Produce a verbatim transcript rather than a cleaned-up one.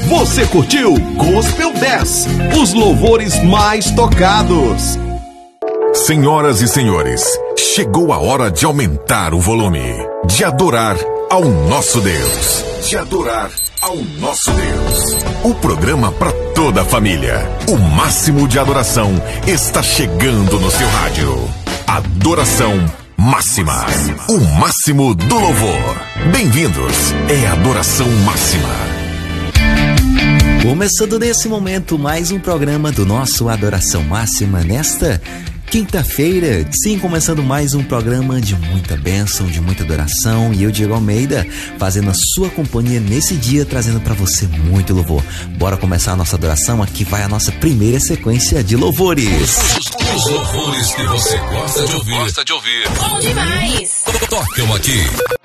Você curtiu Gospel dez, os louvores mais tocados. Senhoras e senhores, chegou a hora de aumentar o volume, de adorar ao nosso Deus, de adorar ao nosso Deus. O programa para toda a família, o máximo de adoração está chegando no seu rádio. Adoração Máxima, o máximo do louvor. Bem-vindos, é Adoração Máxima. Começando nesse momento mais um programa do nosso Adoração Máxima nesta quinta-feira. Sim, começando mais um programa de muita bênção, de muita adoração. E eu, Diego Almeida, fazendo a sua companhia nesse dia, trazendo para você muito louvor. Bora começar a nossa adoração? Aqui vai a nossa primeira sequência de louvores. Os, os louvores que você gosta de ouvir. Gosta de ouvir. Bom demais. Tocam aqui